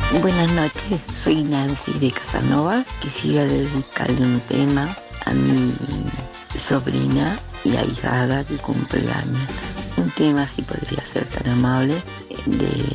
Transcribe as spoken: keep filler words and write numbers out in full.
Buenas noches, soy Nancy de Casanova. Quisiera dedicarle un tema a mi sobrina y ahijada que cumple años. Un tema, si podría ser tan amable, de